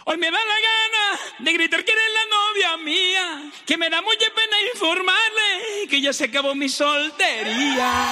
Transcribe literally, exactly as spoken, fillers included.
Hoy me da la gana de gritar que eres la novia mía, que me da mucha pena informarle que ya se acabó mi soltería.